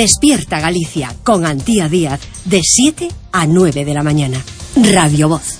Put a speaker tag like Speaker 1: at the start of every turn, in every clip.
Speaker 1: Despierta Galicia con Antía Díaz de 7 a 9 de la mañana. Radio Voz.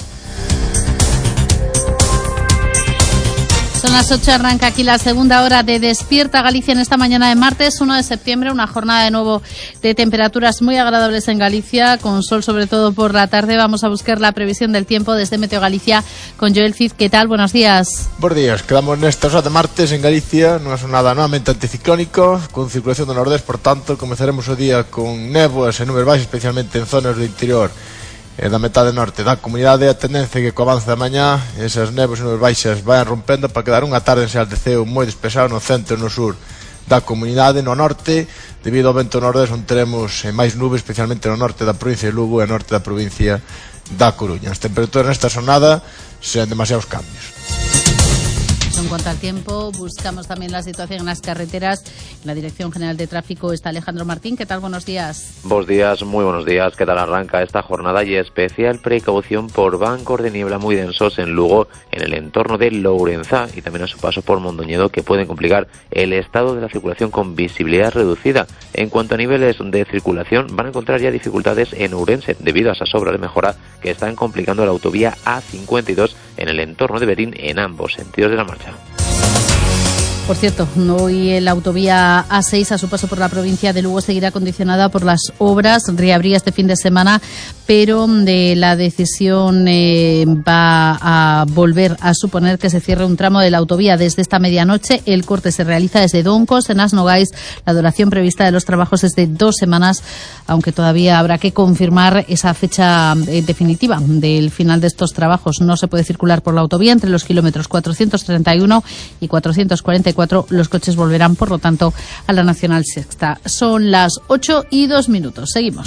Speaker 2: Son las 8, arranca aquí la segunda hora de Despierta Galicia en esta mañana de martes 1 de septiembre, una jornada de nuevo de temperaturas muy agradables en Galicia, con sol sobre todo por la tarde. Vamos a buscar la previsión del tiempo desde Meteo Galicia con Joel Cid. ¿Qué tal? Buenos días.
Speaker 3: Buenos días, quedamos nesta hora de martes en Galicia, nunha xornada novamente anticiclónico, con circulación do nordés, por tanto, comezaremos o día con néboas e nubes baixas, especialmente en zonas do interior da metade norte da comunidade. A tendencia que co avance da mañá esas néboas e nubes baixas vayan rompendo para quedar unha tarde en xeral de ceo moi despexado no centro e no sur da comunidade. No norte, debido ao vento nordés, onde teremos máis nubes, especialmente no norte da provincia de Lugo e no norte da provincia da Coruña. As temperaturas nesta xornada serán demasiados cambios.
Speaker 2: En cuanto al tiempo, buscamos también la situación en las carreteras. En la Dirección General de Tráfico está Alejandro Martín. ¿Qué tal? Buenos días.
Speaker 4: Buenos días, muy buenos días. ¿Qué tal arranca esta jornada? Y especial precaución por bancos de niebla muy densos en Lugo, en el entorno de Lourenzá y también a su paso por Mondoñedo, que pueden complicar el estado de la circulación con visibilidad reducida. En cuanto a niveles de circulación, van a encontrar ya dificultades en Ourense debido a esas obras de mejora que están complicando la autovía A52 en el entorno de Berín en ambos sentidos de la marcha.
Speaker 2: Por cierto, hoy la autovía A6 a su paso por la provincia de Lugo seguirá condicionada por las obras. Reabría este fin de semana, pero de la decisión va a volver a suponer que se cierre un tramo de la autovía desde esta medianoche. El corte se realiza desde Doncos, en Asnogais. La duración prevista de los trabajos es de 2 semanas, aunque todavía habrá que confirmar esa fecha definitiva del final de estos trabajos. No se puede circular por la autovía entre los kilómetros 431 y 444. Los coches volverán, por lo tanto, a la Nacional Sexta. Son las 8:02. Seguimos.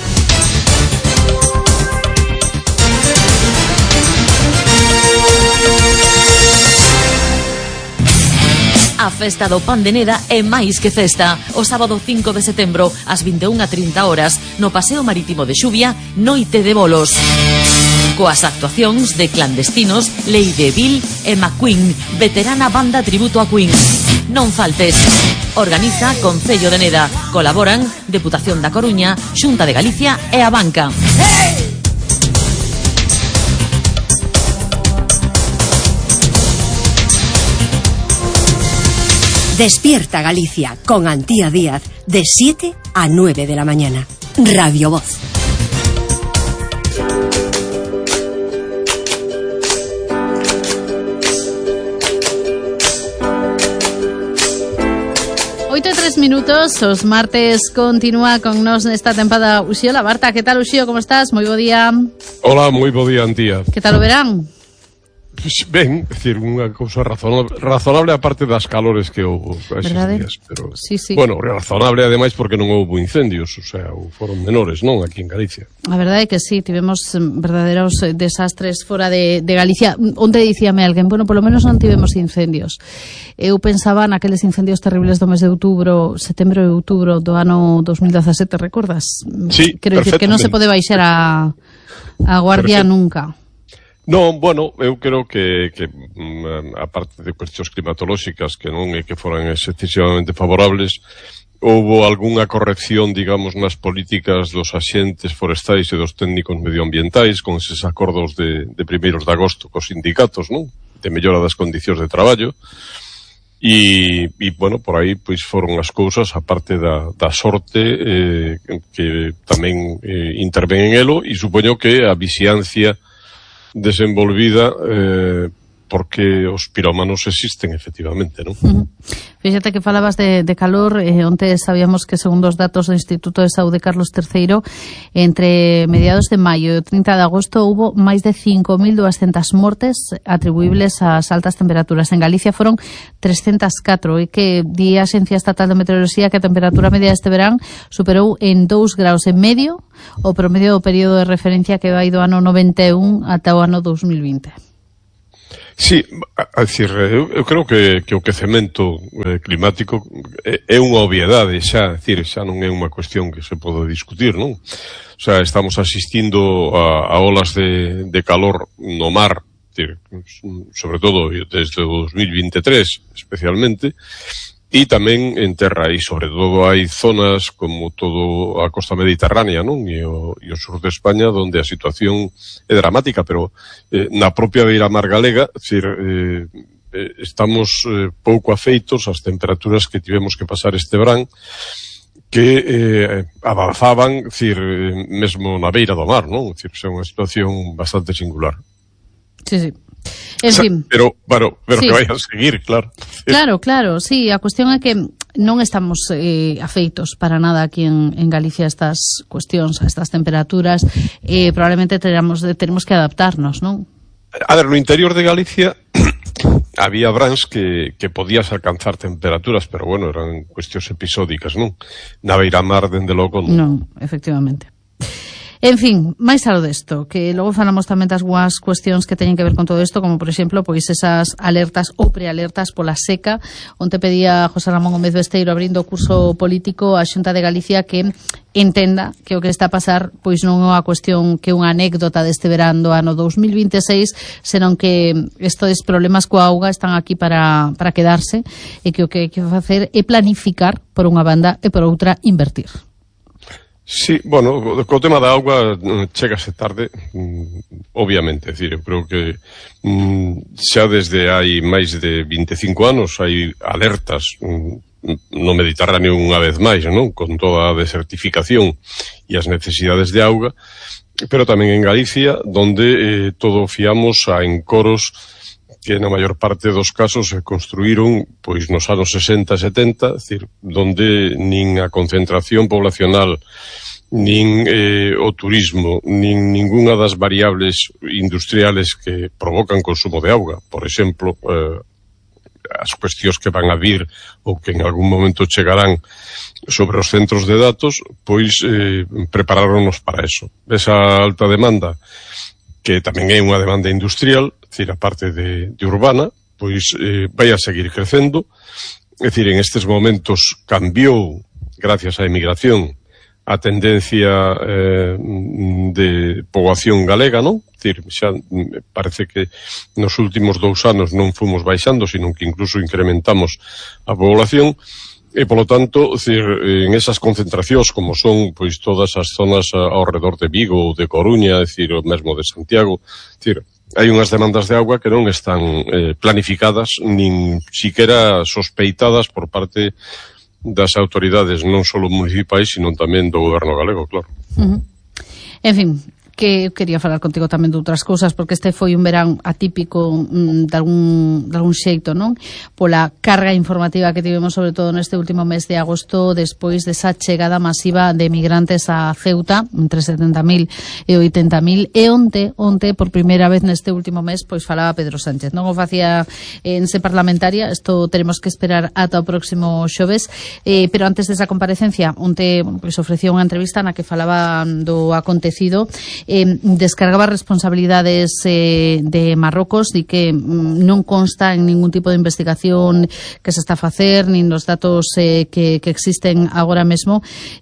Speaker 5: A festa do Pan de Neda é máis que festa. O sábado 5 de setembro, ás 21:30 horas, no Paseo Marítimo de Xuvia, noite de bolos. Coas actuacións de Clandestinos, Lady Bill e McQueen, veterana banda tributo a Queen. Non faltes. Organiza Concello de Neda. Colaboran Deputación da Coruña, Xunta de Galicia e a Banca. ¡Hey!
Speaker 1: Despierta Galicia con Antía Díaz de 7 a 9 de la mañana. Radio Voz.
Speaker 2: Oito e 3 minutos, os martes continúa con nos nesta tempada Uxío Labarta. Que tal, Uxío, como estás? Moi bo día.
Speaker 6: Hola, moi bo día, Antía.
Speaker 2: Que tal o verán?
Speaker 6: Ben, é dicir, unha cousa razonable a parte das calores que houve eses días, pero
Speaker 2: sí.
Speaker 6: Bueno, razonable ademais porque non houve incendios, o sea, foron menores, non, aquí en Galicia.
Speaker 2: A verdade é que sí, tivemos verdadeiros desastres fora de Galicia. Onde dicíame alguén, bueno, polo menos non tivemos incendios. Eu pensaba naqueles incendios terribles do mes de setembro e outubro do ano 2017, recordas?
Speaker 6: Sí,
Speaker 2: quero dicir que non se pode baixar a guardia nunca.
Speaker 6: Non, bueno, eu creo que a parte de cuestións climatolóxicas que non é que foran excesivamente favorables, houbo algunha corrección, digamos, nas políticas dos axentes forestais e dos técnicos medioambientais con eses acordos de 1 de agosto cos sindicatos, non? De mellora das condicións de traballo. E bueno, por aí pois foron as cousas, a parte da sorte que tamén interven en elo, e supoño que a vixiancia desenvolvida porque os pirómanos existen efectivamente, non?
Speaker 2: Fíxate que falabas de calor, onte sabíamos que segundo os datos do Instituto de Saúde Carlos III, entre mediados de maio e o 30 de agosto hubo máis de 5.200 mortes atribuíbles ás altas temperaturas. En Galicia foron 304, e que di a Axencia Estatal de Meteoroloxía que a temperatura media deste verán superou en 2 graus e medio o promedio do período de referencia que vai do ano 91 ata o ano 2020.
Speaker 6: Sí, a decir, eu creo que o quecemento climático é unha obviedade xa, decir, xa non é unha cuestión que se pode discutir, non? O sea, estamos asistindo a olas de calor no mar, decir, sobre todo desde o 2023 especialmente, e tamén en terra, e sobre todo hai zonas como todo a costa mediterránea, non? E o sur de España, onde a situación é dramática, pero na propia beiramar galega, estamos pouco afeitos ás temperaturas que tivemos que pasar este verán, que avanzaban, mesmo na beira do mar, non? É unha situación bastante singular.
Speaker 2: Sí. En fin.
Speaker 6: Pero sí, que vai a seguir, claro.
Speaker 2: Claro, sí, a cuestión é que non estamos afeitos para nada aquí en Galicia a estas cuestións, a estas temperaturas, probablemente teremos que adaptarnos, non?
Speaker 6: A ver, no interior de Galicia había brans que podías alcanzar temperaturas, pero bueno, eran cuestións episódicas, non? Na beiramar, dende logo, non.
Speaker 2: Non, efectivamente. En fin, máis algo desto, que logo falamos tamén das boas cuestións que teñen que ver con todo isto, como por exemplo, pois esas alertas ou prealertas pola seca, onde pedía José Ramón Gómez Besteiro, abrindo o curso político, a Xunta de Galicia que entenda que o que está a pasar pois non é unha cuestión que unha anécdota deste verán do ano 2026, senón que estes problemas coa auga están aquí para quedarse, e que o que hai que facer é planificar por unha banda e por outra invertir.
Speaker 6: Sí, bueno, co tema da auga chégase tarde, obviamente, é dicir, eu creo que xa desde hai máis de 25 anos hai alertas no Mediterráneo unha vez máis, non? Con toda a desertificación e as necesidades de auga, pero tamén en Galicia, donde todo fiamos a encoros que na maior parte dos casos se construíron pois nos anos 60 e 70, é dicir, donde nin a concentración poblacional, nin o turismo, nin ninguna das variables industriales que provocan consumo de auga, por exemplo, as cuestións que van a vir ou que en algún momento chegarán sobre os centros de datos, pois preparáronos para eso. Esa alta demanda, que tamén é unha demanda industrial, é dicir, a parte de urbana, pois vai a seguir crecendo. É dicir, en estes momentos cambiou, gracias á emigración, a tendencia de poboación galega, non? É dicir, xa parece que nos últimos 2 anos non fomos baixando, sino que incluso incrementamos a población. E, polo tanto, en esas concentracións, como son pois todas as zonas ao redor de Vigo ou de Coruña, o mesmo de Santiago, hai unhas demandas de auga que non están planificadas, nin siquiera sospeitadas por parte das autoridades, non só municipais, sino tamén do goberno galego, claro.
Speaker 2: En fin, que quería falar contigo tamén de outras cousas, porque este foi un verán atípico de algún xeito, non? Pola carga informativa que tivemos, sobre todo neste último mes de agosto, despois desa chegada masiva de migrantes a Ceuta, entre 70.000 e 80.000, e onte, por primeira vez neste último mes, pois falaba Pedro Sánchez. Non o facía en se parlamentaria, isto teremos que esperar ata o próximo xoves, pero antes desa comparecencia, onte, pois ofrecía unha entrevista na que falaba do acontecido, descargaba responsabilidades de Marrocos, e que non consta en ningún tipo de investigación que se está a facer, nin nos datos que existen agora mesmo,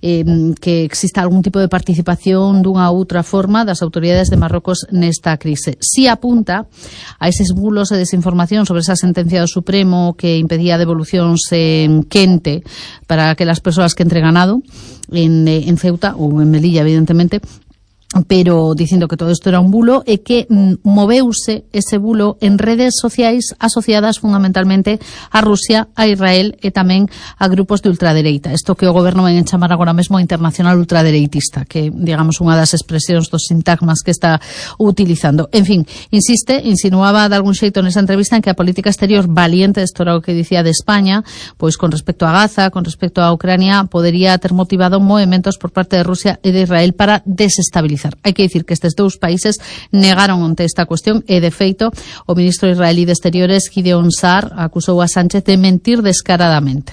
Speaker 2: que exista algún tipo de participación dunha outra forma das autoridades de Marrocos nesta crise. Si apunta a eses bulos e desinformación sobre esa sentencia do Supremo que impedía devolucións quente para aquelas persoas que entren ganado en Ceuta ou en Melilla, evidentemente, pero dicindo que todo isto era un bulo, e que moveuse ese bulo en redes sociais asociadas fundamentalmente a Rusia, a Israel e tamén a grupos de ultradereita. Isto que o goberno ven en chamar agora mesmo a internacional ultradereitista, que digamos unha das expresións dos sintagmas que está utilizando. En fin, insinuaba de algún xeito nesa entrevista en que a política exterior valiente, isto era o que dicía de España, pois con respecto a Gaza, con respecto a Ucrania, podería ter motivado movementos por parte de Rusia e de Israel para desestabilizar. Hai que dicir que estes dous países negaron ante esta cuestión, e de feito o ministro israelí de Exteriores, Gideon Saar, acusou a Sánchez de mentir descaradamente.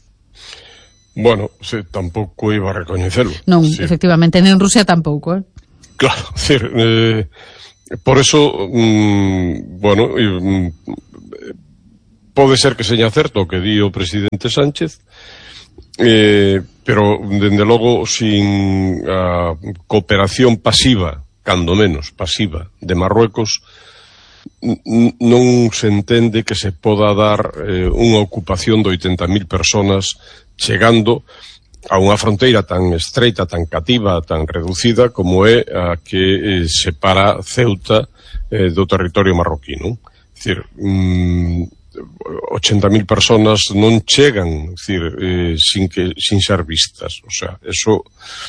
Speaker 6: Bueno, tampouco iba a recoñecelo.
Speaker 2: Non, efectivamente, nen Rusia tampouco,
Speaker 6: Claro, por eso, pode ser que seña certo o que di o presidente Sánchez, pero, dende logo, sin a cooperación pasiva, cando menos pasiva, de Marruecos, non se entende que se poda dar unha ocupación de 80.000 personas chegando a unha fronteira tan estreita, tan cativa, tan reducida como é a que separa Ceuta do territorio marroquí, non? É dicir, 80.000 personas non chegan, sin ser vistas, o sea, eso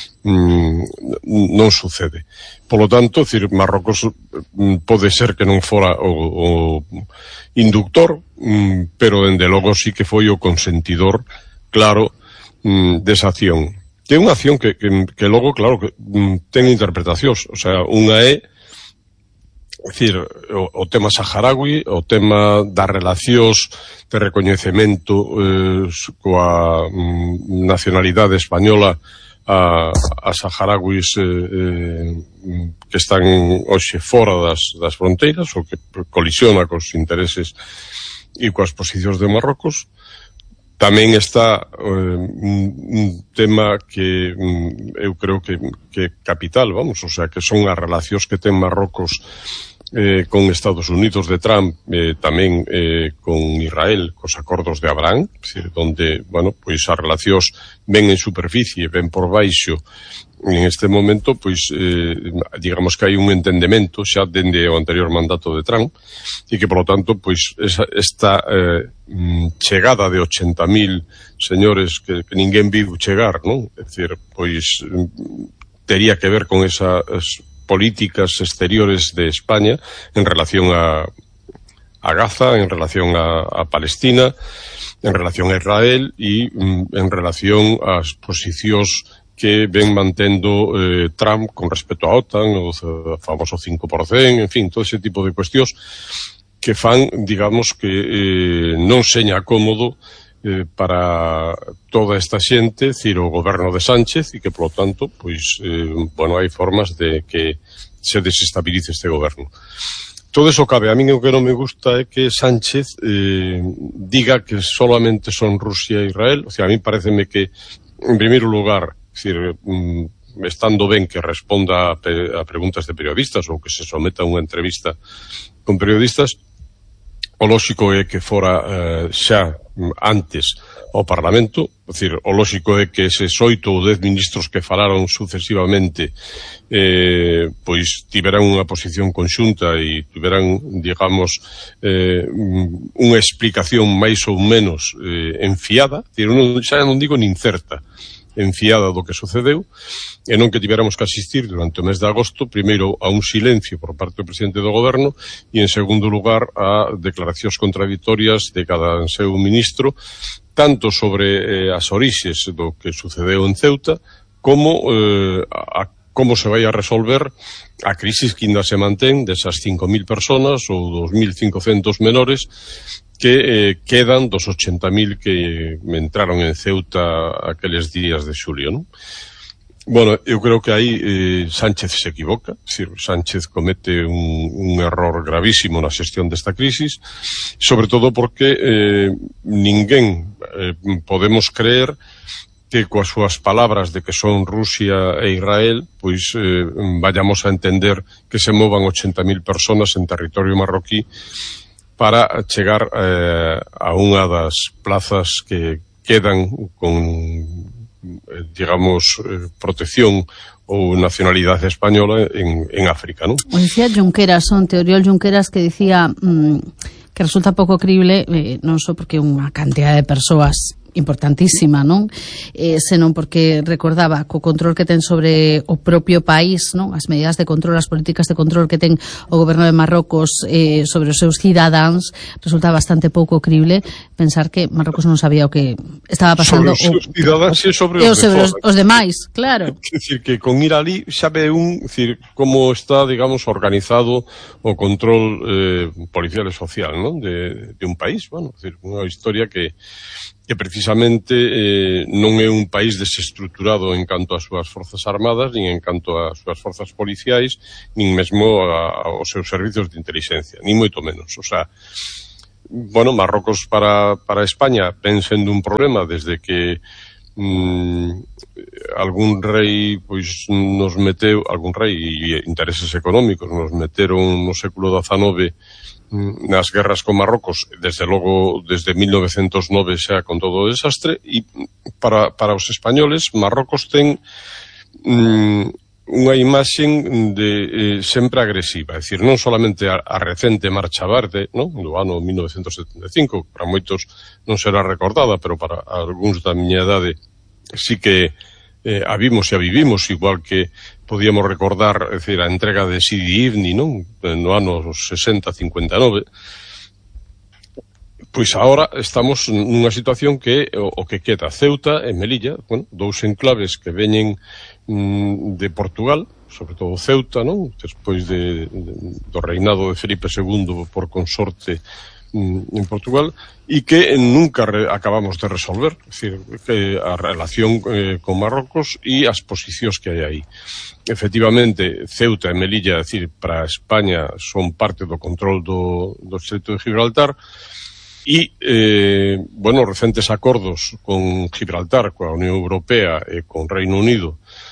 Speaker 6: non sucede. Polo tanto, Marrocos pode ser que non fora o inductor, pero dende logo sí que foi o consentidor claro desa acción. Que é unha acción que logo, claro, que ten interpretacións. O sea, unha é o tema saharaui, o tema das relacións de recoñecemento coa nacionalidade española a saharauis que están hoxe fora das fronteiras, ou que colisiona cos intereses e coas posicións de Marrocos. Tamén está un tema que eu creo que é capital, vamos, o sea, que son as relacións que ten Marrocos con Estados Unidos de Trump, tamén con Israel, cos acordos de Abraham, donde, bueno, pois as relacións ven en superficie, ven por baixo. En este momento, pois, digamos que hai un entendemento xa dende o anterior mandato de Trump, e que, por lo tanto, pois, esta chegada de 80.000 señores que ninguén viu chegar, non? É dicir, pois, tería que ver con esas políticas exteriores de España en relación a Gaza, en relación a Palestina, en relación a Israel e en relación ás posicións que ven mantendo Trump con respecto a OTAN, o famoso 5%, en fin, todo ese tipo de cuestións que fan, digamos, que non seña cómodo para toda esta xente, o goberno de Sánchez, e que, polo tanto, pois, bueno, hai formas de que se desestabilice este goberno. Todo eso cabe. A mí o que non me gusta é que Sánchez diga que solamente son Rusia e Israel. O sea, a mí pareceme que, en primeiro lugar, estando ben que responda a preguntas de periodistas ou que se someta a unha entrevista con periodistas, o lóxico é que fora xa antes ao Parlamento, é dicir, o lóxico é que eses 8 ou 10 ministros que falaron sucesivamente pois tiveran unha posición conxunta e tiveran, digamos, unha explicación máis ou menos enfiada, é dicir, xa non digo nin certa, enfiada do que sucedeu, e non que tiveramos que asistir durante o mes de agosto, primeiro a un silencio por parte do presidente do goberno e, en segundo lugar, a declaracións contradictorias de cada seu ministro, tanto sobre as orixes do que sucedeu en Ceuta, como como se vai a resolver a crisis que ainda se mantén desas 5.000 personas ou 2.500 menores que quedan dos 80.000 que entraron en Ceuta aqueles días de xulio, non? Bueno, eu creo que aí Sánchez se equivoca, Sánchez comete un error gravísimo na xestión desta crisis, sobre todo porque ninguén podemos creer que coas súas palabras de que son Rusia e Israel, pois vayamos a entender que se movan 80.000 personas en territorio marroquí para chegar a unha das plazas que quedan con, digamos, protección ou nacionalidade española en África, non?
Speaker 2: O dicía Junqueras, Teodoro Junqueras, que dicía que resulta pouco creíble, non só porque unha cantidad de persoas importantísima, non? Senón porque recordaba co control que ten sobre o propio país, non? As medidas de control, as políticas de control que ten o goberno de Marrocos sobre os seus cidadáns, resulta bastante pouco creíble pensar que Marrocos non sabía o que estaba pasando
Speaker 6: sobre os seus cidadáns e sobre
Speaker 2: os demais, claro.
Speaker 6: É dicir, que con ir ali xa ve dicir, como está, digamos, organizado o control policial e social, non? De un país, bueno, dicir, unha historia que precisamente non é un país desestruturado en canto ás súas forzas armadas, nin en canto ás súas forzas policiais, nin mesmo aos seus servizos de inteligencia, nin moito menos. O sea, bueno, Marrocos para España ven sendo un problema desde que algún rei pois nos meteu, algún rei e intereses económicos nos meteron no século XIX nas guerras con Marrocos, desde logo desde 1909 xa con todo o desastre, e para os españoles Marrocos ten unha imaxen de sempre agresiva, é dicir, non solamente a recente Marcha Verde, no ano 1975, para moitos non será recordada, pero para algúns da miña idade sí que a vimos e a vivimos, igual que podíamos recordar, é dicir, a entrega de Sidi Ifni, non? No ano 60-59. Pois agora estamos nunha situación que o que queda Ceuta e Melilla, bueno, dous enclaves que veñen de Portugal, sobre todo Ceuta, non? Despois do reinado de Felipe II por consorte en Portugal, e que nunca acabamos de resolver, é dicir, que a relación con Marrocos e as posicións que hai aí. Efectivamente, Ceuta e Melilla, é dicir, para España son parte do control do Estreito de Gibraltar, e, bueno, recentes acordos con Gibraltar, coa Unión Europea e con Reino Unido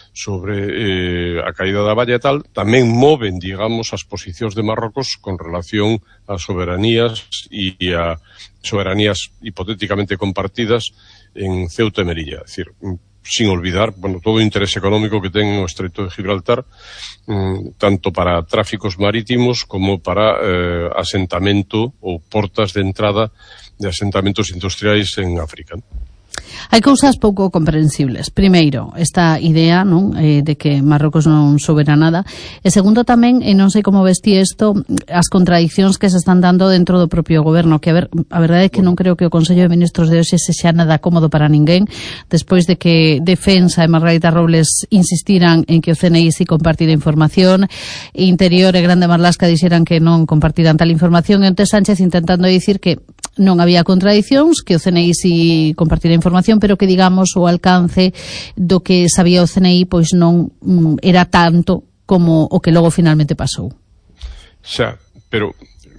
Speaker 6: sobre a caída da valla e tal, tamén moven, digamos, as posicións de Marrocos con relación ás soberanías e a soberanías hipotéticamente compartidas en Ceuta e Melilla. É dicir, sin olvidar, bueno, todo o interés económico que ten o Estreito de Gibraltar, tanto para tráficos marítimos como para asentamento ou portas de entrada de asentamentos industriais en África.
Speaker 2: Hai cousas pouco comprensibles. Primeiro, esta idea, non, de que Marrocos non soubera nada. E segundo tamén, e non sei como vesti isto, as contradicións que se están dando dentro do propio goberno, que a verdade é que non creo que o Consello de Ministros de hoxe sexa nada cómodo para ninguén, despois de que Defensa e Margarita Robles insistiran en que o CNI si compartira información, Interior e Grande Marlaska dixeran que non compartiran tal información, e onte Sánchez intentando dicir que non había contradicións, que o CNI si compartira información, pero que, digamos, o alcance do que sabía o CNI pois non era tanto como o que logo finalmente pasou.
Speaker 6: Xa, pero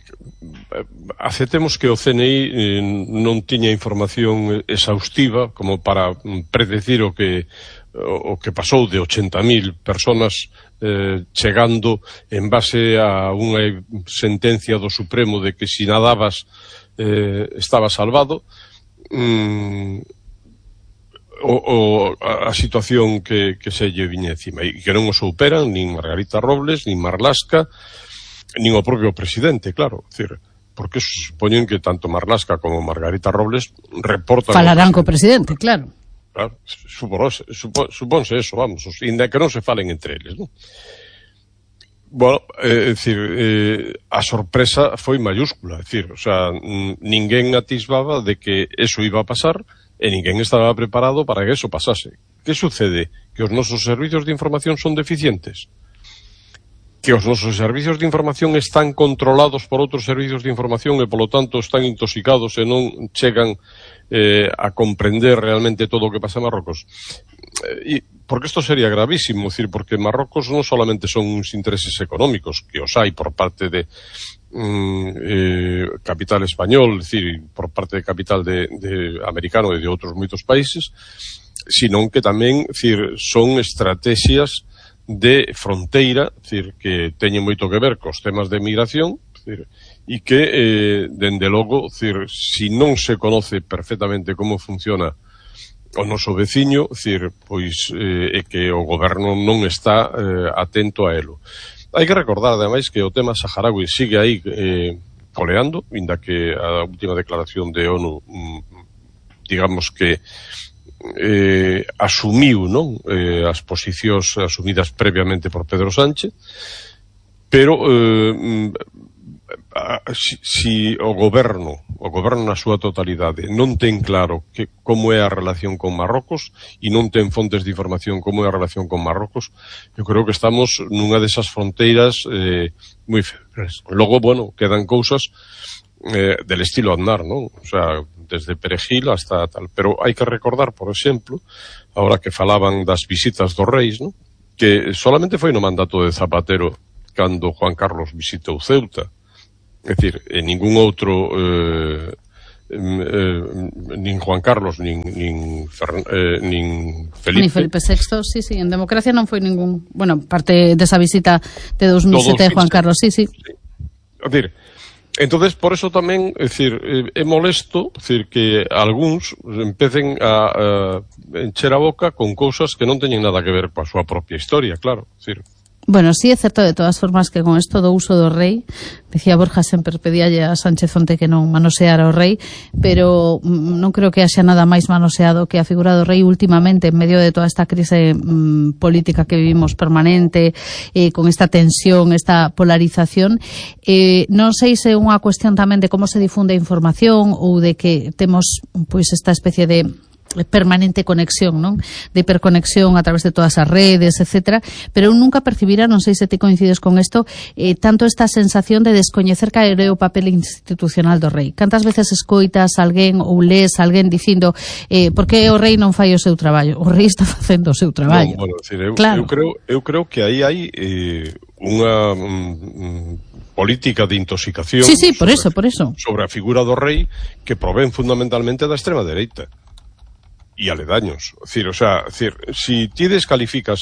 Speaker 6: aceptemos que o CNI non tiña información exhaustiva como para predecir o que pasou de 80.000 personas chegando en base a unha sentencia do Supremo de que si nadabas estaba salvado, a situación que se lle viña encima, e que non o souperan nin Margarita Robles, nin Marlaska, nin o propio presidente, claro, decir, porque supoñen que tanto Marlaska como Margarita Robles reportan...
Speaker 2: Falarán co presidente, claro.
Speaker 6: Claro, supónse eso, vamos, inda que non se falen entre eles, non? Bueno, é dicir, a sorpresa foi mayúscula, é dicir, o sea, ninguén atisbaba de que eso iba a pasar e ninguén estaba preparado para que eso pasase. Que sucede? Que os nosos servizos de información son deficientes? Que os nosos servizos de información están controlados por outros servizos de información e, polo tanto, están intoxicados e non chegan a comprender realmente todo o que pasa en Marrocos? Porque isto sería gravísimo, decir, porque Marrocos non solamente son uns intereses económicos, que os hai por parte de capital español, decir, por parte de capital de americano e de outros moitos países, sino que tamén, decir, son estrategias de fronteira, decir, que teñen moito que ver cos temas de migración, decir, e que, dende logo, decir, si non se conoce perfectamente como funciona o noso veciño, decir, pois é que o goberno non está atento a elo. Hai que recordar, ademais, que o tema saharaui sigue aí coleando, inda que a última declaración de ONU, digamos que asumiu, non, as posicións asumidas previamente por Pedro Sánchez, pero si o goberno na súa totalidade non ten claro como é a relación con Marrocos e non ten fontes de información como é a relación con Marrocos, eu creo que estamos nunha desas fronteiras moi febres. Logo, bueno, quedan cousas del estilo Aznar, non? O sea, desde Perejil hasta tal. Pero hai que recordar, por exemplo, ahora que falaban das visitas dos reis, non? Que solamente foi no mandato de Zapatero cando Juan Carlos visitou Ceuta. É dicir, en ningún outro nin Juan Carlos nin Felipe.
Speaker 2: Ni Felipe VI, sí, en democracia non foi ningún, bueno, parte desa visita de 2007 de Juan Carlos, sí.
Speaker 6: A decir, entonces por eso tamén, é dicir, é molesto, é dicir, que algúns empecen a encher a boca con cousas que non teñen nada que ver coa súa propia historia, claro, é dicir.
Speaker 2: Bueno, sí é certo de todas formas que con isto do uso do rei, decía Borja, sempre pedíalle a Sánchez onte que non manoseara o rei, pero non creo que haxa nada máis manoseado que a figura do rei últimamente en medio de toda esta crise política que vivimos permanente, con esta tensión, esta polarización. Non sei se é unha cuestión tamén de como se difunde a información ou de que temos pois esta especie de permanente conexión, non? De hiperconexión a través de todas as redes, etcétera, pero eu nunca percibira, non sei se te coincides con isto, tanto esta sensación de descoñecer cal é o papel institucional do rei. Cantas veces escoitas alguén ou lees alguén dicindo por que o rei non fai o seu traballo? O rei está facendo o seu traballo.
Speaker 6: Non, bueno, decir,
Speaker 2: claro.
Speaker 6: eu creo que aí hai unha política de intoxicación
Speaker 2: por eso.
Speaker 6: Sobre a figura do rei que provén fundamentalmente da extrema dereita e aledaños. Decir, o sea, si ti descalificas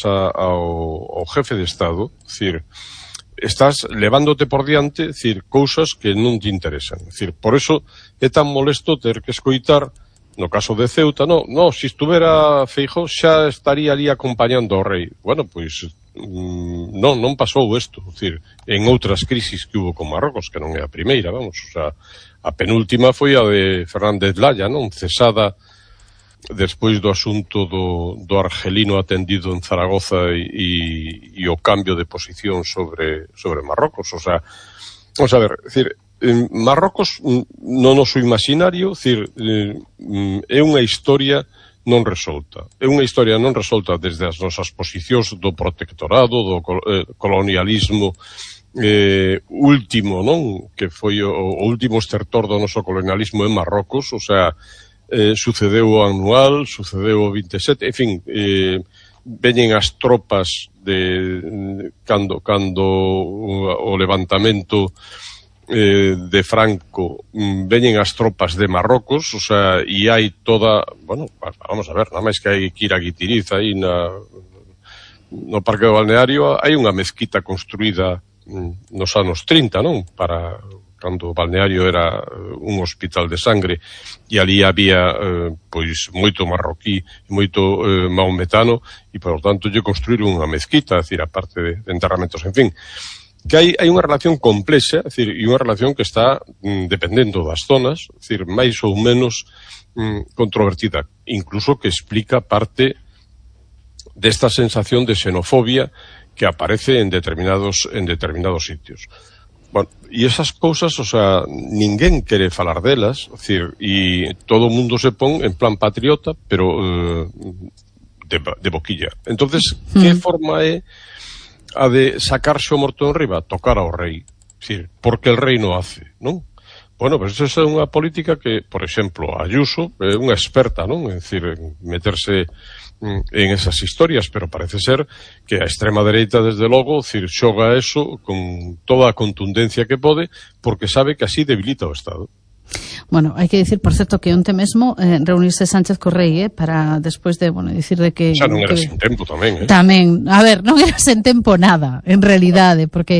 Speaker 6: ao jefe de Estado, decir, estás levándote por diante, decir, cousas que non te interesan. Decir, por eso é tan molesto ter que escoitar, no caso de Ceuta, si estuvera Feijóo xa estaría ali acompañando ao rei. Bueno, pois non pasou isto, decir, en outras crisis que hubo con Marrocos, que non é a primeira, vamos, o sea, a penúltima foi a de Fernández Laya, non, cesada despois do asunto do argelino atendido en Zaragoza e o cambio de posición sobre Marrocos. O sea, vamos a ver, decir, Marrocos no noso imaginario, decir, é unha historia non resolta. É unha historia non resolta desde as nosas posicións do protectorado, do colonialismo último, non? Que foi o último estertor do noso colonialismo en Marrocos, o sea, sucedeu o anual, sucedeu o 27, en fin, veñen as tropas de cando o levantamento de Franco, veñen as tropas de Marrocos, o sea, e hai toda, bueno, vamos a ver, nada máis que hai que ir a Guitiriz aí no Parque do Balneario, hai unha mezquita construída nos anos 30, non? Para cando o balneario era un hospital de sangre e ali había pois moito marroquí, moito maometano e por lo tanto lle construíron unha mezquita, é dicir, a parte de enterramentos, en fin, que hai unha relación complexa, é dicir, e unha relación que está dependendo das zonas, é dicir, máis ou menos controvertida, incluso que explica parte desta sensación de xenofobia que aparece en determinados sitios. Bueno, e esas cousas, o sea, ninguén quere falar delas, é dicir, e todo o mundo se pon en plan patriota, pero de boquilla. Entonces, que forma é a de sacarse o morto enriba? Tocar ao rei. É dicir, porque el rei non hace, non? Bueno, pues esa é unha política que, por exemplo, Ayuso é unha experta, non? É dicir, en meterse en esas historias, pero parece ser que a extrema dereita, desde logo, decir, xoga eso con toda a contundencia que pode, porque sabe que así debilita o Estado.
Speaker 2: Bueno, hai que dicir, por certo, que onte mesmo reunirse Sánchez co rei, para despois de, bueno, dicir de que...
Speaker 6: Xa non era sen tempo tamén,
Speaker 2: Tamén, a ver, non era sen tempo nada, en realidade, porque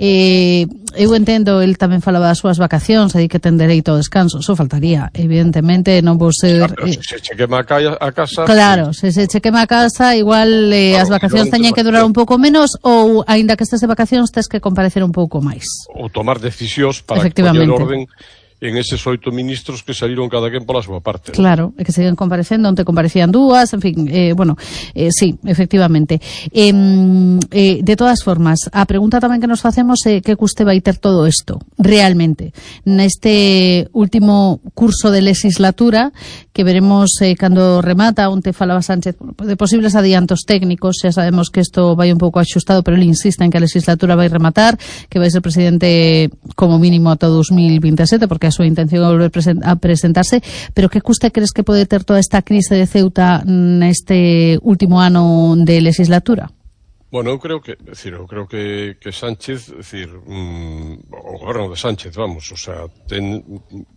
Speaker 2: eu entendo, el tamén falaba das súas vacacións, aí que ten dereito ao descanso, só faltaría, evidentemente non vou ser...
Speaker 6: Se se che quema a casa...
Speaker 2: Claro, se se che quema a casa, igual as vacacións teñen que durar un pouco menos, ou, aínda que estes de vacacións, tes que comparecer un pouco máis.
Speaker 6: Ou tomar decisións para que poñer orden en eses 8 ministros que saliron cada quen pola súa parte.
Speaker 2: Claro, e que siguen comparecendo, onte comparecían dúas, en fin, bueno, sí, efectivamente. De todas formas, a pregunta tamén que nos facemos é que custe vai ter todo isto, realmente, neste último curso de legislatura, que veremos cando remata, onte falaba Sánchez, bueno, de posibles adiantos técnicos, xa sabemos que isto vai un pouco axustado, pero ele insiste en que a legislatura vai rematar, que vai ser presidente como mínimo ata 2027, porque a súa intención é volver a presentarse, pero que custe crees que pode ter toda esta crise de Ceuta neste último ano de legislatura?
Speaker 6: Bueno, eu creo que Sánchez, decir, o goberno de Sánchez, vamos, o sea, ten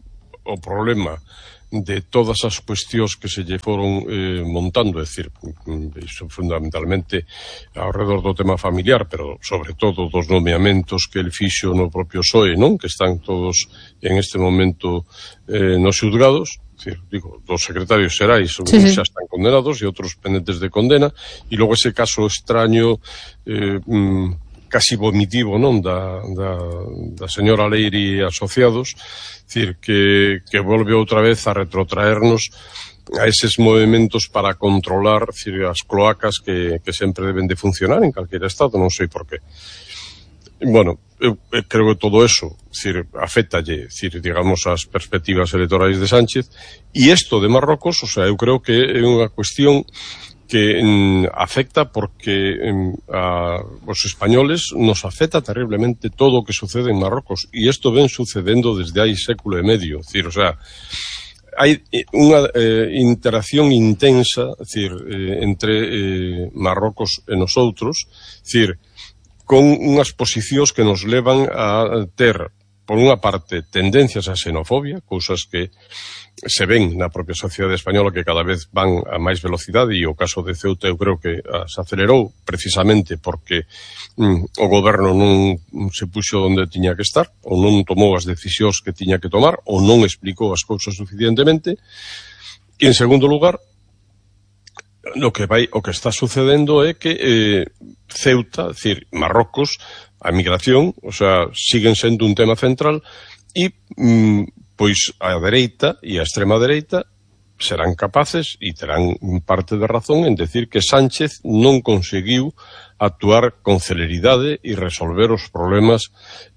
Speaker 6: o problema de todas as cuestións que se lle foron montando, é dicir, iso fundamentalmente ao redor do tema familiar, pero sobre todo dos nomeamentos que el fixo no propio PSOE, non? Que están todos en este momento nos xulgados, decir, digo, dos secretarios xerais, uns xa están condenados e outros pendentes de condena, e logo ese caso extraño casi vomitivo, non, da señora Leiri e asociados, decir, que volve outra vez a retrotraernos a eses movimentos para controlar, decir, as cloacas que sempre deben de funcionar en calquera estado, non sei por qué. Bueno, eu creo que todo eso, decir, afectalle, decir, digamos, as perspectivas electorais de Sánchez, e isto de Marrocos, o sea, eu creo que é unha cuestión que afecta porque a os españoles nos afecta terriblemente todo o que sucede en Marrocos, e isto ven sucedendo desde hai século e medio, decir, o sea, hai unha interacción intensa, decir, entre Marrocos e nosotros, decir, con unhas posicións que nos levan a ter, por unha parte, tendencias a xenofobia, cousas que se ven na propia sociedade española que cada vez van a máis velocidade, e o caso de Ceuta eu creo que se acelerou precisamente porque o goberno non se puxo onde tiña que estar, ou non tomou as decisións que tiña que tomar, ou non explicou as cousas suficientemente. E en segundo lugar, o que está sucedendo é que Ceuta, é dicir, Marrocos, a migración, o sea, siguen sendo un tema central, e pois a dereita e a extrema dereita serán capaces e terán parte de razón en decir que Sánchez non conseguiu actuar con celeridade e resolver os problemas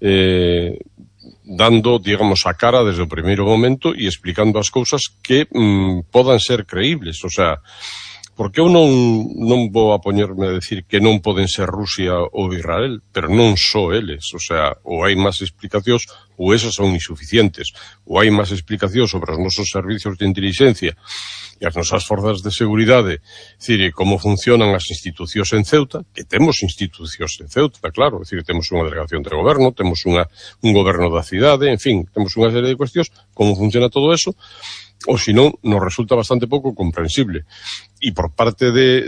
Speaker 6: dando, digamos, a cara desde o primeiro momento e explicando as cousas que podan ser creíbles, o sea, porque eu non vou a poñerme a decir que non poden ser Rusia ou Israel, pero non só eles, o sea, ou hai máis explicacións ou esas son insuficientes, ou hai máis explicacións sobre os nosos servicios de inteligencia e as nosas forzas de seguridade, decir, como funcionan as institucións en Ceuta, que temos institucións en Ceuta, claro, decir, temos unha delegación de goberno, temos un goberno da cidade, en fin, temos unha serie de cuestións, como funciona todo eso, ou senón nos resulta bastante pouco comprensible. E por parte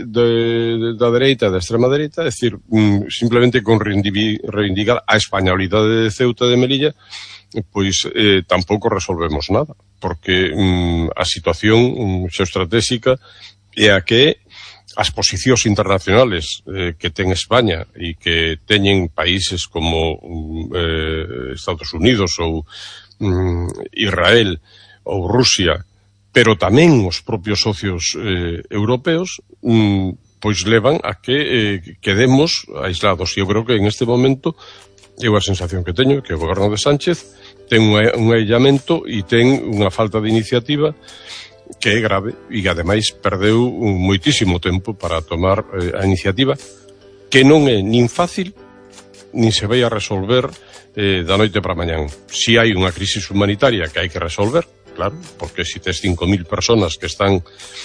Speaker 6: da dereita e da extrema dereita, é dicir, simplemente con reivindicar a españolidade de Ceuta e de Melilla, pois tampouco resolvemos nada, porque a situación xeoestratégica é a que as posicións internacionales que ten España e que teñen países como Estados Unidos ou Israel ou Rusia, pero tamén os propios socios europeos, pois levan a que quedemos aislados. E eu creo que en este momento é a sensación que teño, que o goberno de Sánchez ten un aillamento e ten unha falta de iniciativa que é grave e que ademais perdeu moitísimo tempo para tomar a iniciativa, que non é nin fácil nin se vai a resolver da noite para mañán. Si hai unha crisis humanitaria que hai que resolver, claro, porque si tes 5.000 personas que están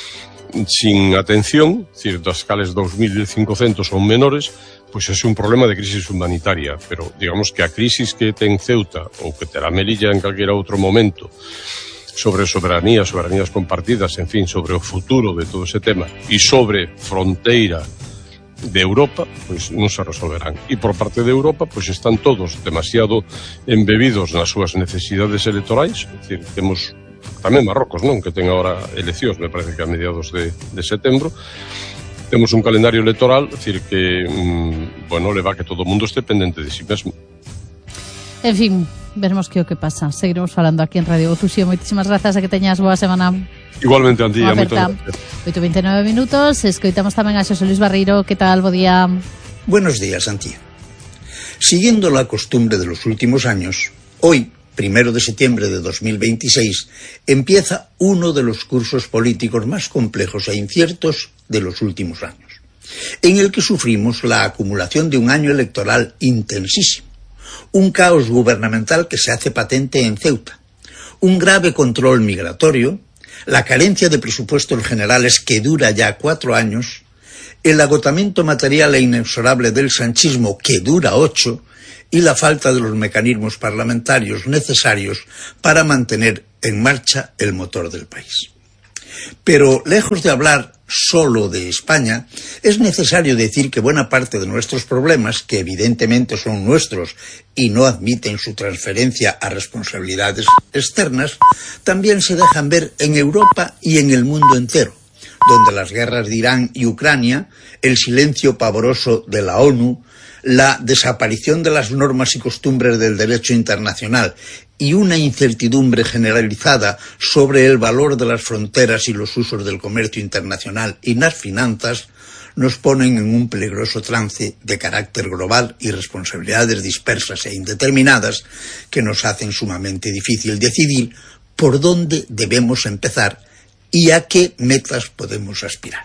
Speaker 6: sin atención, decir, das cales 2.500 son menores, pois é un problema de crisis humanitaria, pero digamos que a crisis que ten Ceuta ou que terá Melilla en calquera outro momento sobre soberanía, soberanías compartidas, en fin, sobre o futuro de todo ese tema e sobre fronteira de Europa, pois non se resolverán. E por parte de Europa, pois están todos demasiado embebidos nas súas necesidades electorais, é dicir, temos tamén Marrocos, non, que ten agora eleccións, me parece que a mediados de setembro, temos un calendario electoral, é dicir, que, bueno, leva que todo o mundo este pendente de si mesmo.
Speaker 2: En fin, veremos que o que pasa. Seguiremos falando aquí en Radio Gozuxía. Moitísimas grazas e que teñas boa semana.
Speaker 6: Igualmente, Antía, moitas gracias.
Speaker 2: 8:29 minutos, escoitamos tamén a Xosé Luis Barreiro. Que tal? Bo día.
Speaker 7: Buenos días, Antía. Siguiendo la costumbre de los últimos años, hoy, 1 de septiembre de 2026, empieza uno de los cursos políticos más complejos e inciertos de los últimos años, en el que sufrimos la acumulación de un año electoral intensísimo, un caos gubernamental que se hace patente en Ceuta, un grave control migratorio, la carencia de presupuestos generales que dura ya 4 años el agotamiento material e inexorable del sanchismo, que dura 8, y la falta de los mecanismos parlamentarios necesarios para mantener en marcha el motor del país. Pero, lejos de hablar solo de España, es necesario decir que buena parte de nuestros problemas, que evidentemente son nuestros y no admiten su transferencia a responsabilidades externas, también se dejan ver en Europa y en el mundo entero, donde las guerras de Irán y Ucrania, el silencio pavoroso de la ONU, la desaparición de las normas y costumbres del derecho internacional y una incertidumbre generalizada sobre el valor de las fronteras y los usos del comercio internacional y las finanzas, nos ponen en un peligroso trance de carácter global y responsabilidades dispersas e indeterminadas que nos hacen sumamente difícil decidir por dónde debemos empezar y a qué metas podemos aspirar.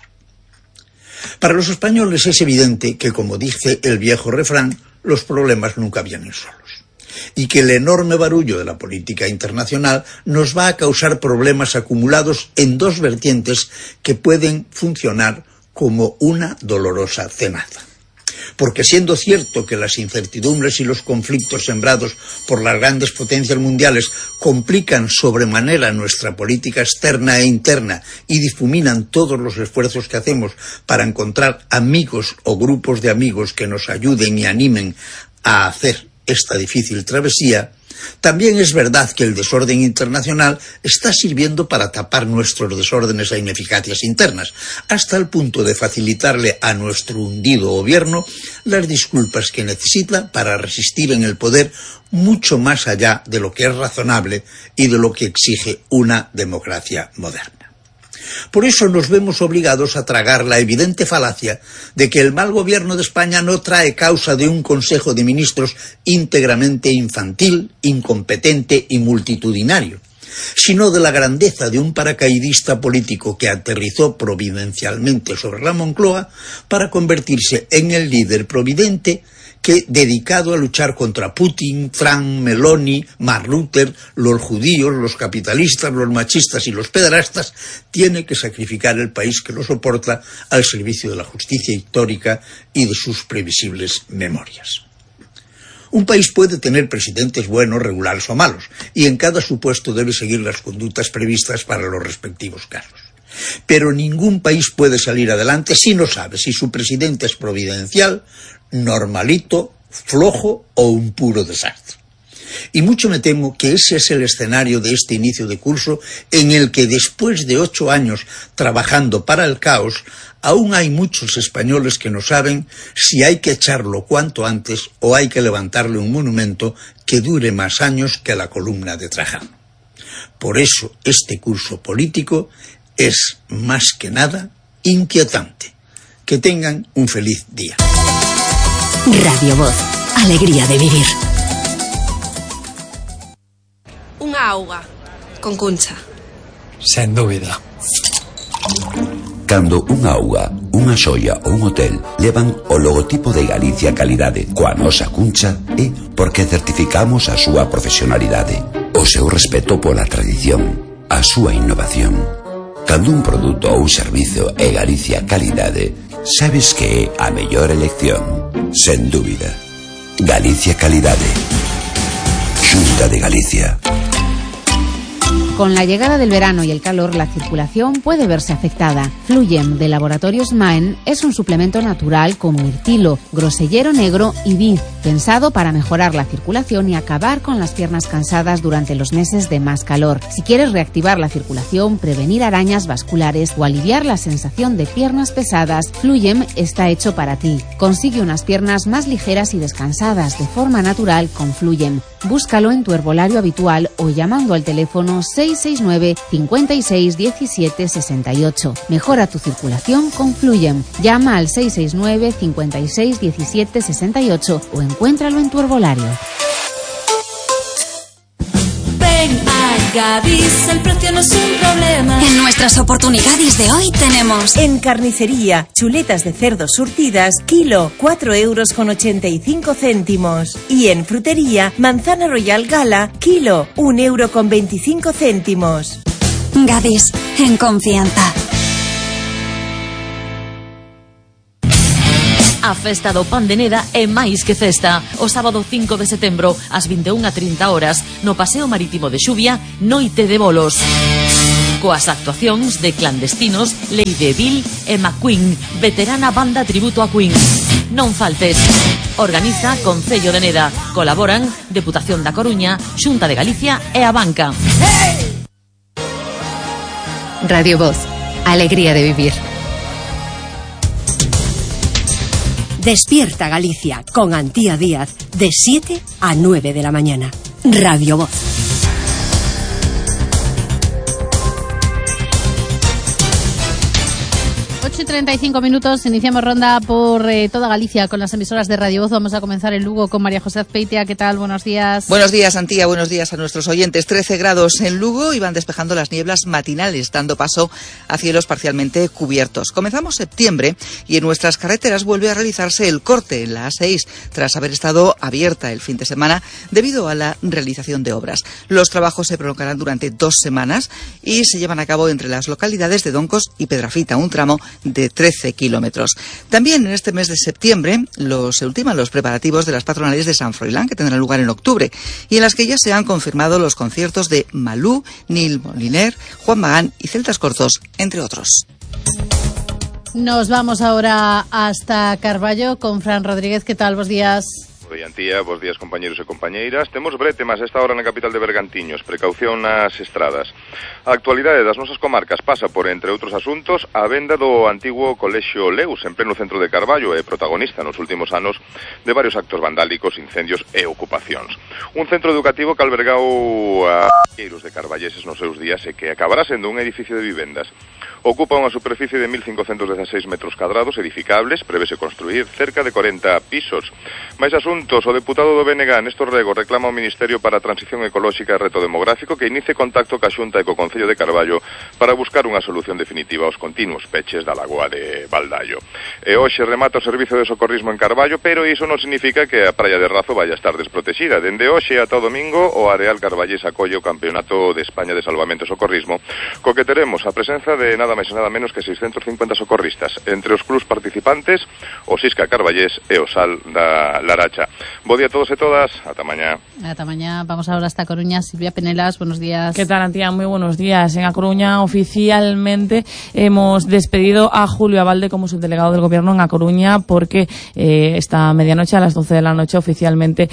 Speaker 7: Para los españoles es evidente que, como dice el viejo refrán, los problemas nunca vienen solos, y que el enorme barullo de la política internacional nos va a causar problemas acumulados en dos vertientes que pueden funcionar como una dolorosa cenaza. Porque siendo cierto que las incertidumbres y los conflictos sembrados por las grandes potencias mundiales complican sobremanera nuestra política externa e interna y difuminan todos los esfuerzos que hacemos para encontrar amigos o grupos de amigos que nos ayuden y animen a hacer esta difícil travesía, también es verdad que el desorden internacional está sirviendo para tapar nuestros desórdenes e ineficacias internas, hasta el punto de facilitarle a nuestro hundido gobierno las disculpas que necesita para resistir en el poder mucho más allá de lo que es razonable y de lo que exige una democracia moderna. Por eso nos vemos obligados a tragar la evidente falacia de que el mal gobierno de España no trae causa de un Consejo de Ministros íntegramente infantil, incompetente y multitudinario, sino de la grandeza de un paracaidista político que aterrizó providencialmente sobre la Moncloa para convertirse en el líder providente que, dedicado a luchar contra Putin, Trump, Meloni, Mark Rutte, los judíos, los capitalistas, los machistas y los pederastas, tiene que sacrificar el país que lo soporta al servicio de la justicia histórica y de sus previsibles memorias. Un país puede tener presidentes buenos, regulares o malos, y en cada supuesto debe seguir las conductas previstas para los respectivos casos. Pero ningún país puede salir adelante si no sabe si su presidente es providencial, normalito, flojo o un puro desastre. Y mucho me temo que ese es el escenario de este inicio de curso, en el que después de 8 años trabajando para el caos, aún hay muchos españoles que no saben si hay que echarlo cuanto antes o hay que levantarle un monumento que dure más años que la columna de Trajano. Por eso este curso político es más que nada inquietante. Que tengan un feliz día.
Speaker 1: Radio Voz, alegría de vivir.
Speaker 8: Unha auga con Cuncha.
Speaker 9: Sen dúbida.
Speaker 10: Cando unha auga, unha xoia ou un hotel levan o logotipo de Galicia Calidade coa nosa Cuncha, é porque certificamos a súa profesionalidade, o seu respeto pola tradición, a súa innovación. Cando un produto ou servizo é Galicia Calidade, sabes que é a mellor elección, sen dúbida. Galicia Calidade, Xunta de Galicia.
Speaker 2: Con la llegada del verano y el calor, la circulación puede verse afectada. Fluyem de Laboratorios Maen es un suplemento natural con mirtilo, grosellero negro y vid, pensado para mejorar la circulación y acabar con las piernas cansadas durante los meses de más calor. Si quieres reactivar la circulación, prevenir arañas vasculares o aliviar la sensación de piernas pesadas, Fluyem está hecho para ti. Consigue unas piernas más ligeras y descansadas de forma natural con Fluyem. Búscalo en tu herbolario habitual o llamando al teléfono 669 56 17 68. Mejora tu circulación con Fluyem. Llama al 669 56 17 68 o encuéntralo en tu herbolario.
Speaker 11: Ven a Gadis, el precio no es un problema.
Speaker 12: En nuestras oportunidades de hoy tenemos:
Speaker 13: en carnicería, chuletas de cerdo surtidas, kilo, 4,85 €. Y en frutería, manzana Royal Gala, kilo, 1,25 €.
Speaker 12: Gadis, en confianza.
Speaker 5: A festa do Pan de Neda é máis que festa. O sábado 5 de setembro, ás 21:30 horas, no Paseo Marítimo de Xuvia, Noite de Bolos. Coas actuacións de Clandestinos, Lady Bill e McQueen, veterana banda tributo a Queen. Non faltes. Organiza Concello de Neda. Colaboran Deputación da Coruña, Xunta de Galicia e a Banca.
Speaker 14: Radio Voz. Alegría de vivir.
Speaker 1: Despierta Galicia con Antía Díaz de 7 a 9 de la mañana. Radio Voz.
Speaker 2: 8:35 minutos, iniciamos ronda por toda Galicia con las emisoras de Radio Voz. Vamos a comenzar en Lugo con María José Azpeitia. ¿Qué tal? Buenos días.
Speaker 15: Buenos días, Antía. Buenos días a nuestros oyentes. 13 grados en Lugo y van despejando las nieblas matinales, dando paso a cielos parcialmente cubiertos. Comenzamos septiembre y en nuestras carreteras vuelve a realizarse el corte en la A6, tras haber estado abierta el fin de semana debido a la realización de obras. Los trabajos se prolongarán durante 2 semanas y se llevan a cabo entre las localidades de Doncos y Pedrafita, un tramo de 13 kilómetros. También en este mes de septiembre se ultiman los preparativos de las patronales de San Froilán, que tendrán lugar en octubre, y en las que ya se han confirmado los conciertos de Malú, Nil Moliner, Juan Magán y Celtas Cortos, entre otros.
Speaker 2: Nos vamos ahora hasta Carballo con Fran Rodríguez. ¿Qué tal? Buenos días.
Speaker 16: Bo día, Antía, bos días, compañeros e compañeiras. Temos brete, mas esta hora na capital de Bergantiños, precaución nas estradas. A actualidade das nosas comarcas pasa por, entre outros asuntos, a venda do antigo Colexio Leus, en pleno centro de Carballo, e protagonista nos últimos anos de varios actos vandálicos, incendios e ocupacións. Un centro educativo que albergou a queiros de carballeses nos seus días e que acabará sendo un edificio de vivendas. Ocupa unha superficie de 1.516 metros cuadrados edificables, prevese construir cerca de 40 pisos. Mais asuntos, o deputado do BNG, Néstor Rego, reclama ao Ministerio para a Transición Ecolóxica e Reto Demográfico que inicie contacto ca Xunta e co Concello de Carballo para buscar unha solución definitiva aos continuos peches da lagoa de Baldallo. E hoxe remata o servizo de socorrismo en Carballo, pero iso non significa que a praia de Razo vaya a estar desprotexida. Dende hoxe ata o domingo, o Areal Carballés acolle o Campeonato de España de Salvamento e Socorrismo, co que teremos a presenza de nada máis e nada menos que 650 socorristas, entre os clubs participantes, o Sisca Carballés e o Sal da Laracha. Bo día a todos e todas, ata mañá.
Speaker 2: Ata mañá, vamos ahora hasta Coruña. Silvia Penelas, buenos días.
Speaker 17: ¿Qué tal, Antía? Muy buenos días. En A Coruña oficialmente hemos despedido a Julio Abalde como subdelegado del Gobierno en A Coruña, porque esta medianoche, a las 12 de la noche, oficialmente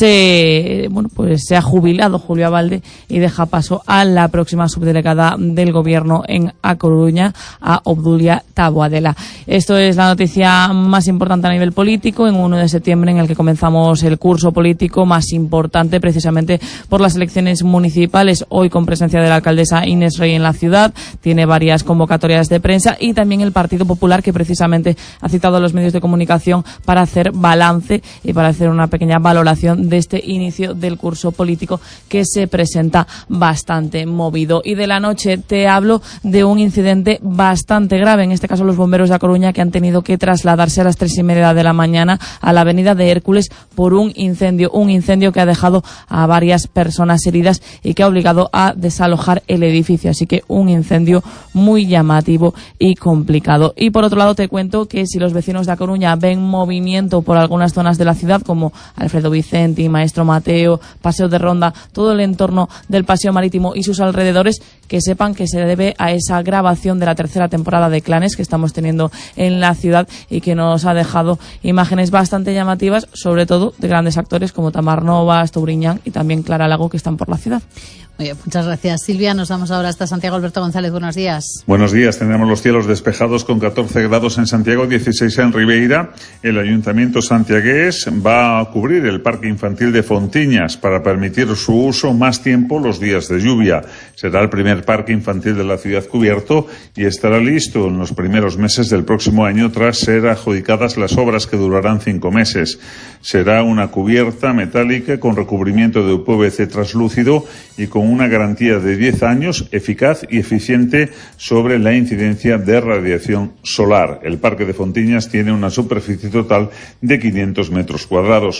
Speaker 17: se ha jubilado Julio Abalde y deja paso a la próxima subdelegada del Gobierno en A Coruña, a Obdulia Taboadela. Esto es la noticia más importante a nivel político en 1 de septiembre, en el que comenzamos el curso político más importante precisamente por las elecciones municipales, hoy con presencia de la alcaldesa Inés Rey en la ciudad. Tiene varias convocatorias de prensa y también el Partido Popular, que precisamente ha citado a los medios de comunicación para hacer balance y para hacer una pequeña valoración de este inicio del curso político, que se presenta bastante movido. Y de la noche te hablo de un incidente bastante grave, en este caso los bomberos de A Coruña, que han tenido que trasladarse a las 3:30 de la mañana a la avenida de Hércules por un incendio que ha dejado a varias personas heridas y que ha obligado a desalojar el edificio, así que un incendio muy llamativo y complicado. Y por otro lado te cuento que si los vecinos de A Coruña ven movimiento por algunas zonas de la ciudad, como Alfredo Vicente, Maestro Mateo, Paseo de Ronda, todo el entorno del Paseo Marítimo y sus alrededores, que sepan que se debe a esa grabación de la 3ª temporada de Clanes que estamos teniendo en la ciudad y que nos ha dejado imágenes bastante llamativas, sobre todo de grandes actores como Tamar Novas, Touriñán y también Clara Lago, que están por la ciudad.
Speaker 2: Oye, muchas gracias, Silvia. Nos vamos ahora hasta Santiago. Alberto González, buenos días.
Speaker 18: Buenos días. Tenemos los cielos despejados con 14 grados en Santiago, 16 en Ribeira. El Ayuntamiento santiagués va a cubrir el Parque Infantil de Fontiñas para permitir su uso más tiempo los días de lluvia. Será el primer parque infantil de la ciudad cubierto y estará listo en los primeros meses del próximo año, tras ser adjudicadas las obras, que durarán 5 meses. Será una cubierta metálica con recubrimiento de PVC translúcido y con una garantía de 10 años, eficaz y eficiente sobre la incidencia de radiación solar. El Parque de Fontiñas tiene una superficie total de 500 metros cuadrados.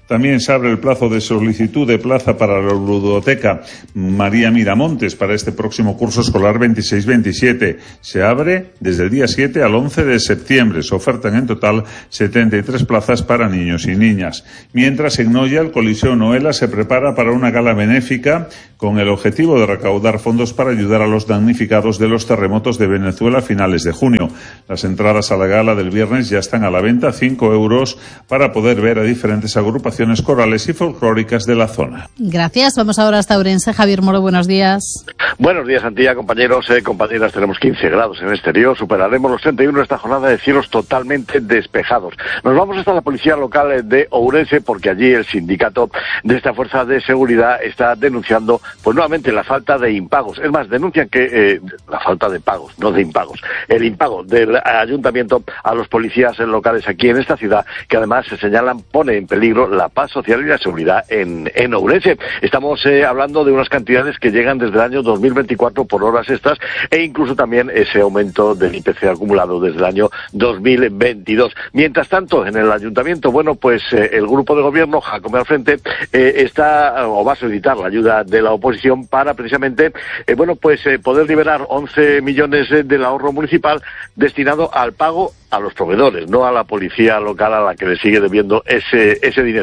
Speaker 18: También se abre el plazo de solicitud de plaza para la ludoteca María Miramontes para este próximo curso escolar 26-27. Se abre desde el día 7 al 11 de septiembre. Se ofertan en total 73 plazas para niños y niñas. Mientras, en Noia, el Coliseo Noela se prepara para una gala benéfica con el objetivo de recaudar fondos para ayudar a los damnificados de los terremotos de Venezuela a finales de junio. Las entradas a la gala del viernes ya están a la venta, 5 euros, para poder ver a diferentes agrupaciones corales y folclóricas de la zona.
Speaker 2: Gracias. Vamos ahora hasta Ourense. Javier Moro, buenos días.
Speaker 19: Buenos días, Antía, compañeros, compañeras. Tenemos 15 grados en el exterior. Superaremos los 31 esta jornada de cielos totalmente despejados. Nos vamos hasta la policía local de Ourense porque allí el sindicato de esta fuerza de seguridad está denunciando pues nuevamente la falta de impagos. Es más, denuncian que la falta de pagos, no de impagos, el impago del ayuntamiento a los policías locales aquí en esta ciudad, que además se señalan pone en peligro la paz social y la seguridad en Ourense. Estamos hablando de unas cantidades que llegan desde el año 2024 por horas extras e incluso también ese aumento del IPC acumulado desde el año 2022. Mientras tanto, en el ayuntamiento, bueno, pues el grupo de gobierno, Jacome al frente, está o va a solicitar la ayuda de la oposición para precisamente, poder liberar 11 millones del ahorro municipal destinado al pago a los proveedores, no a la policía local a la que le sigue debiendo ese dinero.